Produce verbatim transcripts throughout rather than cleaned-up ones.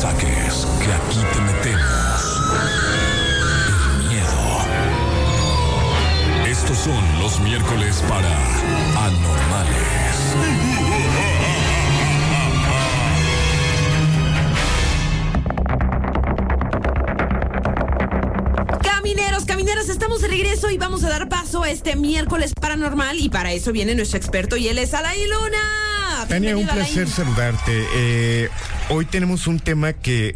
saques, que aquí te metemos el miedo. Estos son los miércoles para Anormales. Camineros, camineras, estamos de regreso y vamos a dar paso a este miércoles paranormal, y para eso viene nuestro experto y él es Alain Luna. Tania, un placer saludarte. Eh, hoy tenemos un tema que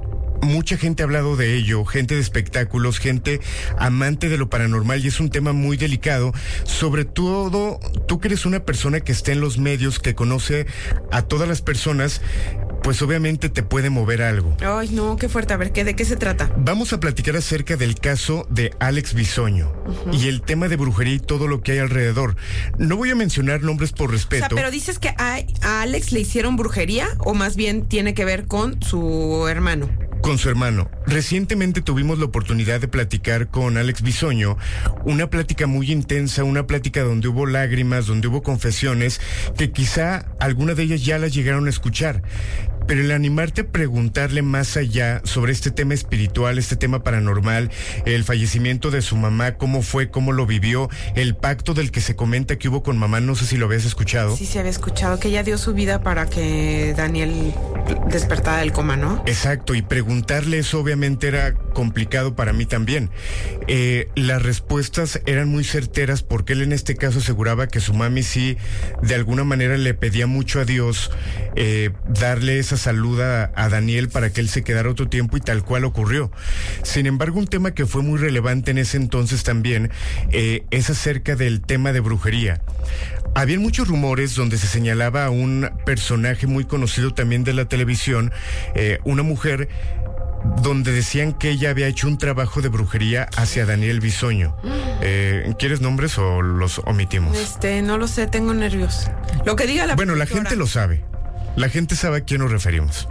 mucha gente ha hablado de ello, gente de espectáculos, gente amante de lo paranormal, y es un tema muy delicado, sobre todo tú que eres una persona que está en los medios, que conoce a todas las personas, pues obviamente te puede mover algo. Ay, no, qué fuerte. A ver, ¿qué, ¿de qué se trata? Vamos a platicar acerca del caso de Alex Bisoño uh-huh. y el tema de brujería y todo lo que hay alrededor. No voy a mencionar nombres por respeto. O sea, pero dices que a, a Alex le hicieron brujería, o más bien tiene que ver con su hermano. Con su hermano. Recientemente tuvimos la oportunidad de platicar con Alex Bisoño, una plática muy intensa, una plática donde hubo lágrimas, donde hubo confesiones, que quizá alguna de ellas ya las llegaron a escuchar. Pero el animarte a preguntarle más allá sobre este tema espiritual, este tema paranormal, el fallecimiento de su mamá, cómo fue, cómo lo vivió, el pacto del que se comenta que hubo con mamá, no sé si lo habías escuchado. Sí, se había escuchado, que ella dio su vida para que Daniel despertara del coma, ¿no? Exacto, y preguntarle eso obviamente era complicado para mí también. Eh, las respuestas eran muy certeras, porque él en este caso aseguraba que su mami sí, de alguna manera le pedía mucho a Dios eh, darle esa salud a, a Daniel para que él se quedara otro tiempo, y tal cual ocurrió. Sin embargo, un tema que fue muy relevante en ese entonces también eh, es acerca del tema de brujería. Habían muchos rumores donde se señalaba a un personaje muy conocido también de la televisión, eh, una mujer, donde decían que ella había hecho un trabajo de brujería hacia Daniel Bisoño. Eh, ¿Quieres nombres o los omitimos? Este, no lo sé, tengo nervios. Lo que diga la Bueno, la productora. gente lo sabe. La gente sabe a quién nos referimos.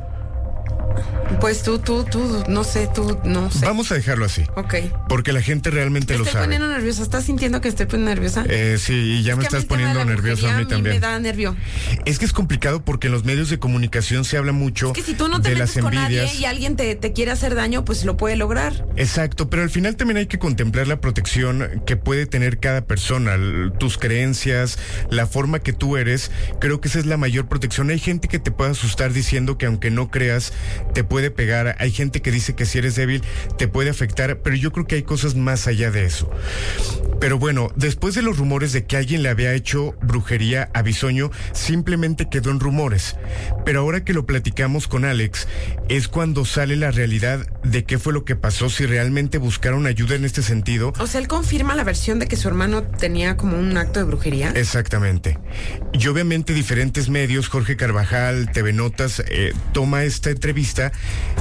Pues tú, tú, tú, no sé, tú, no sé. Vamos a dejarlo así. Ok. Porque la gente realmente me lo estoy sabe. Estoy poniendo nerviosa. ¿Estás sintiendo que estoy poniendo nerviosa? Eh, sí, y ya es me estás poniendo nervioso a mí también. Me da nervio. Es que es complicado porque en los medios de comunicación se habla mucho es que si tú no te de las metes con envidias. nadie y alguien te, te quiere hacer daño, pues lo puede lograr. Exacto, pero al final también hay que contemplar la protección que puede tener cada persona, tus creencias, la forma que tú eres. Creo que esa es la mayor protección. Hay gente que te puede asustar diciendo que aunque no creas, te puede pegar. Hay gente que dice que si eres débil te puede afectar, pero yo creo que hay cosas más allá de eso. Pero bueno, después de los rumores de que alguien le había hecho brujería a Bisoño, simplemente quedó en rumores. Pero ahora que lo platicamos con Alex, es cuando sale la realidad de qué fue lo que pasó, si realmente buscaron ayuda en este sentido. O sea, él confirma la versión de que su hermano tenía como un acto de brujería. Exactamente. Y obviamente diferentes medios, Jorge Carvajal, T V Notas, eh, toma esta entrevista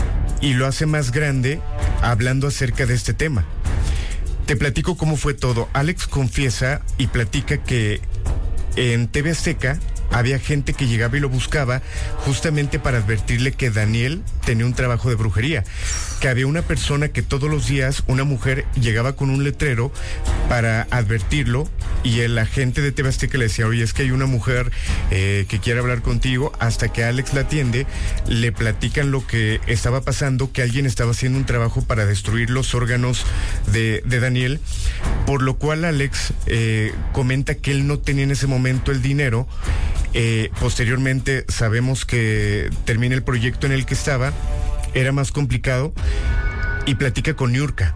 y lo hace más grande hablando acerca de este tema. Te platico cómo fue todo. Alex confiesa y platica que en T V Azteca había gente que llegaba y lo buscaba justamente para advertirle que Daniel tenía un trabajo de brujería, que había una persona que todos los días, una mujer, llegaba con un letrero para advertirlo, y el agente de T V Azteca le decía, oye, es que hay una mujer eh, que quiere hablar contigo, hasta que Alex la atiende, le platican lo que estaba pasando, que alguien estaba haciendo un trabajo para destruir los órganos de, de Daniel, por lo cual Alex eh, comenta que él no tenía en ese momento el dinero. Eh, posteriormente sabemos que termina el proyecto en el que estaba, era más complicado, y platica con Niurka.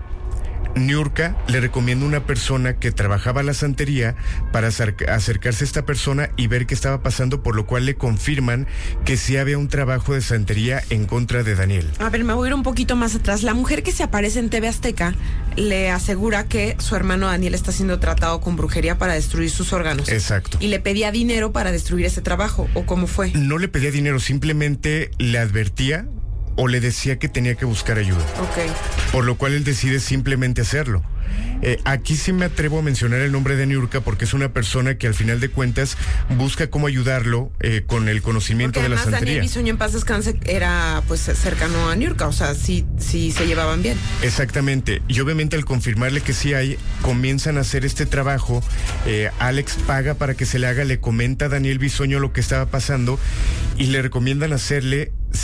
Niurka le recomienda una persona que trabajaba la santería para acer- acercarse a esta persona y ver qué estaba pasando, por lo cual le confirman que sí había un trabajo de santería en contra de Daniel. A ver, me voy a ir un poquito más atrás. La mujer que se aparece en T V Azteca le asegura que su hermano Daniel está siendo tratado con brujería para destruir sus órganos. Exacto. Y le pedía dinero para destruir ese trabajo, ¿o cómo fue? No le pedía dinero, simplemente le advertía o le decía que tenía que buscar ayuda. Ok. Por lo cual él decide simplemente hacerlo. Eh, aquí sí me atrevo a mencionar el nombre de Niurka, porque es una persona que al final de cuentas busca cómo ayudarlo eh, con el conocimiento porque de la además santería. Daniel Bisoño, en paz descanse, era pues cercano a Niurka, o sea, sí, sí se llevaban bien. Exactamente, y obviamente al confirmarle que sí hay, comienzan a hacer este trabajo. eh, Alex paga para que se le haga, le comenta a Daniel Bisoño lo que estaba pasando y le recomiendan hacerle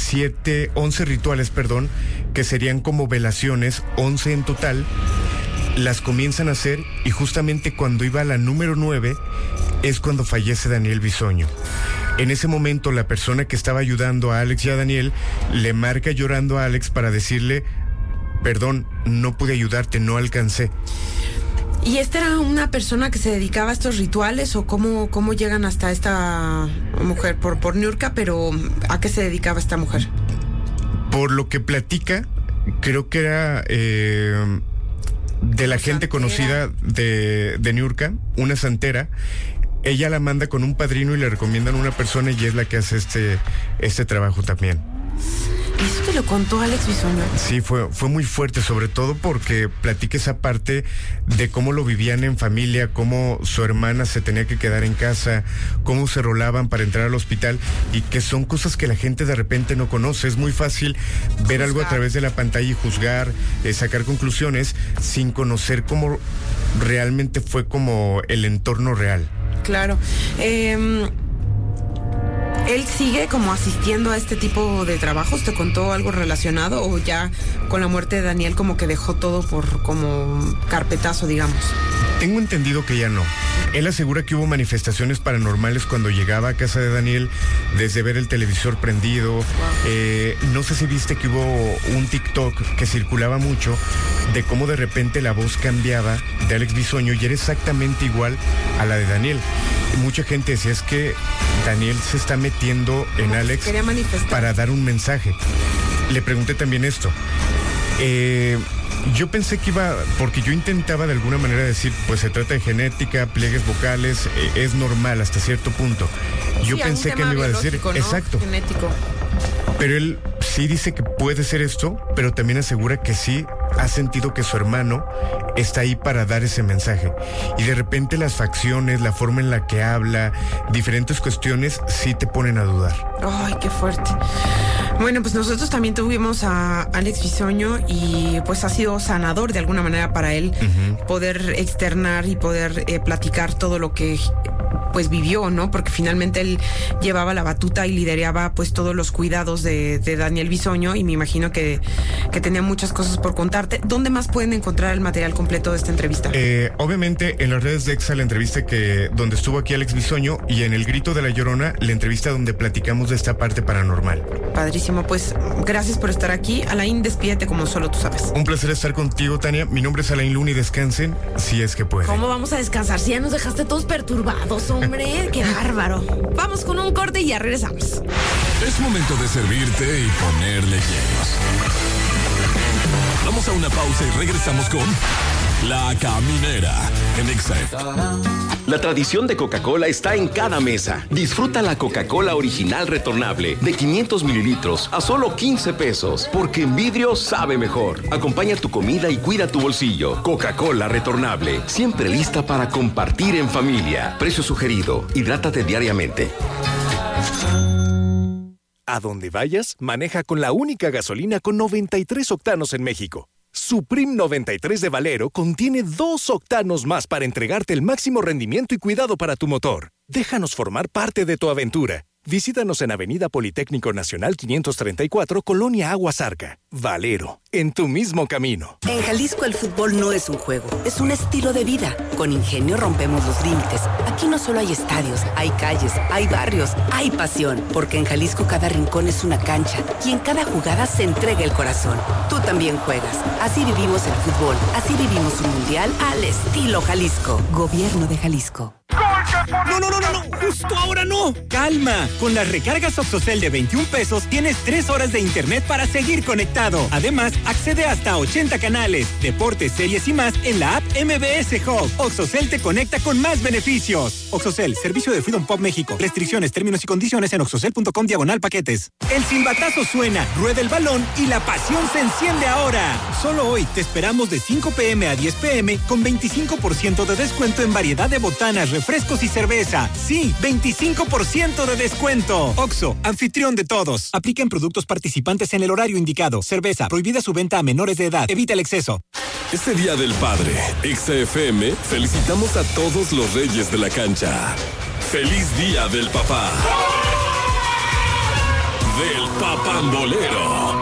siete, once rituales, perdón, que serían como velaciones, once en total. Las comienzan a hacer y justamente cuando iba a la número nueve es cuando fallece Daniel Bisoño. En ese momento la persona que estaba ayudando a Alex y a Daniel le marca llorando a Alex para decirle, perdón, no pude ayudarte, no alcancé. ¿Y esta era una persona que se dedicaba a estos rituales o cómo, cómo llegan hasta esta mujer? Por, por Niurka, pero ¿a qué se dedicaba esta mujer? Por lo que platica, creo que era eh, de la gente Santera. conocida de, de Niurka, una santera. Ella la manda con un padrino y le recomiendan una persona y es la que hace este, este trabajo también. ¿Y eso te lo contó Alex Bisoño? Sí, fue, fue muy fuerte, sobre todo porque platica esa parte de cómo lo vivían en familia, cómo su hermana se tenía que quedar en casa, cómo se rolaban para entrar al hospital y que son cosas que la gente de repente no conoce. Es muy fácil ver juzgar. Algo a través de la pantalla y juzgar, eh, sacar conclusiones sin conocer cómo realmente fue como el entorno real. Claro. Eh... ¿Él sigue como asistiendo a este tipo de trabajos? ¿Te contó algo relacionado o ya con la muerte de Daniel como que dejó todo por como carpetazo, digamos? Tengo entendido que ya no. Él asegura que hubo manifestaciones paranormales cuando llegaba a casa de Daniel, desde ver el televisor prendido. Wow. Eh, no sé si viste que hubo un TikTok que circulaba mucho de cómo de repente la voz cambiaba de Alex Bisoño y era exactamente igual a la de Daniel. Mucha gente decía, es que Daniel se está metiendo en Alex para dar un mensaje. Le pregunté también esto. Eh, yo pensé que iba, porque yo intentaba de alguna manera decir, pues se trata de genética, pliegues vocales, eh, es normal hasta cierto punto. Yo sí, pensé que me iba a decir, ¿no? Exacto. Genético. Pero él sí dice que puede ser esto, pero también asegura que sí ha sentido que su hermano está ahí para dar ese mensaje. Y de repente las facciones, la forma en la que habla, diferentes cuestiones sí te ponen a dudar. Ay, qué fuerte. Bueno, pues nosotros también tuvimos a Alex Bisoño y pues ha sido sanador de alguna manera para él uh-huh. poder externar y poder eh, platicar todo lo que pues vivió, ¿no? Porque finalmente él llevaba la batuta y lideraba pues todos los cuidados de, de Daniel Bisoño y me imagino que, que tenía muchas cosas por contarte. ¿Dónde más pueden encontrar el material completo de esta entrevista? Eh, obviamente en las redes de Exa la entrevista que donde estuvo aquí Alex Bisoño y en El Grito de la Llorona la entrevista donde platicamos de esta parte paranormal. Padrísimo, pues gracias por estar aquí. Alain, despídete como solo tú sabes. Un placer estar contigo, Tania. Mi nombre es Alain Luna y descansen si es que pueden. ¿Cómo vamos a descansar si ya nos dejaste todos perturbados, hombre? ¡Qué bárbaro! Vamos con un corte y ya regresamos. Es momento de servirte y ponerle hielos. Vamos a una pausa y regresamos con La Caminera en Exa. La tradición de Coca-Cola está en cada mesa. Disfruta la Coca-Cola original retornable de quinientos mililitros a solo quince pesos, porque en vidrio sabe mejor. Acompaña tu comida y cuida tu bolsillo. Coca-Cola retornable, siempre lista para compartir en familia. Precio sugerido. Hidrátate diariamente. A donde vayas, maneja con la única gasolina con noventa y tres octanos en México. Supreme noventa y tres de Valero contiene dos octanos más para entregarte el máximo rendimiento y cuidado para tu motor. Déjanos formar parte de tu aventura. Visítanos en Avenida Politécnico Nacional quinientos treinta y cuatro, Colonia Aguasarca. Valero, en tu mismo camino. En Jalisco el fútbol no es un juego, es un estilo de vida. Con Ingenio rompemos los límites. Aquí no solo hay estadios, hay calles, hay barrios, hay pasión. Porque en Jalisco cada rincón es una cancha y en cada jugada se entrega el corazón. Tú también juegas. Así vivimos el fútbol. Así vivimos un mundial al estilo Jalisco. Gobierno de Jalisco. No, no, no, no, no, justo ahora no. Calma, con las recargas Oxocel de veintiún pesos tienes tres horas de internet para seguir conectado. Además, accede hasta ochenta canales, deportes, series y más en la app M B S Hub. Oxocel te conecta con más beneficios. Oxocel, servicio de Freedom Pop México. Restricciones, términos y condiciones en oxocel punto com diagonal paquetes. El silbatazo suena, rueda el balón y la pasión se enciende ahora. Solo hoy te esperamos de cinco pe eme a diez pe eme con veinticinco por ciento de descuento en variedad de botanas, refrescos y cerveza. Sí, veinticinco por ciento de descuento. Oxxo, anfitrión de todos. Aplica en productos participantes en el horario indicado. Cerveza, prohibida su venta a menores de edad. Evita el exceso. Este Día del Padre, Exa F M, felicitamos a todos los reyes de la cancha. ¡Feliz Día del Papá! del papambolero.